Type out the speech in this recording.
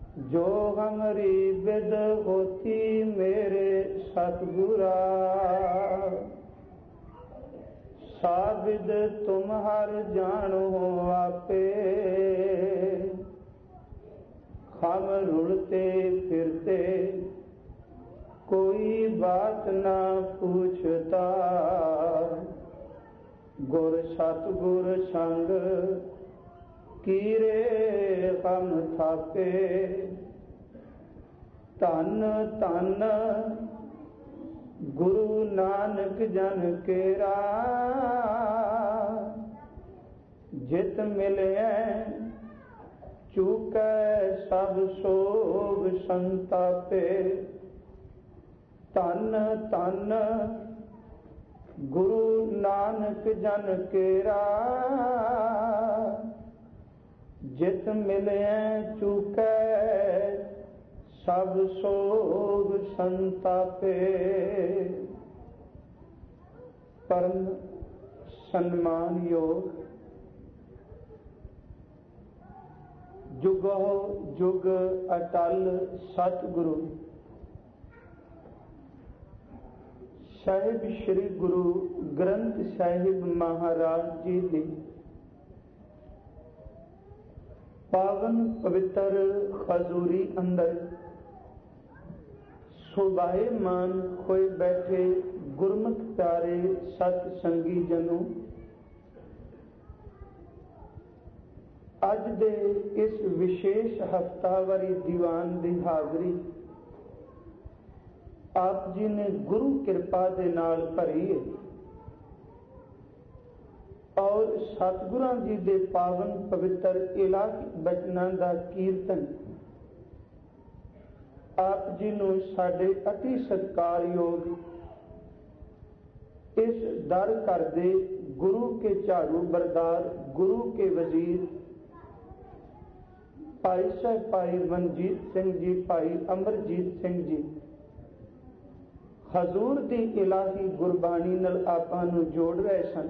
जो हमारी विद होती मेरे सतगुरा, साबिद तुम हर जानो आपे, हम रुलते फिरते कोई बात ना पूछता, गुर सतगुर संग कीरे हम थापे। धन धन गुरु नानक जन केरा, जित मिले चूकै सब सोग संतापे। धन धन गुरु नानक जन केरा, जित मिले चूकै सब सोग संतापे। परम सन्मान योग जुगो जुग अटल सतगुरु साहिब श्री गुरु ग्रंथ साहिब महाराज जी दी पावन पवित्र हजूरी अंदर शोभायमान होए बैठे गुरमुख प्यारे सत संगी जनों, अज दे इस विशेष हफ्तावारी दीवान की हाजरी आप जी ने गुरु कृपा दे नाल भरी है और सतगुरां जी दे पावन पवित्र इलाही बचनां दा कीर्तन आप जी नूं साडे अति सत्कारयोग इस दर घर दे गुरु के झाड़ू बरदार, गुरु के वजीर भाई साहब भाई मनजीत सिंह जी, भाई अमरजीत सिंह जी हजूर दी इलाही गुरबाणी नाल आपां नूं जोड़ रहे सन।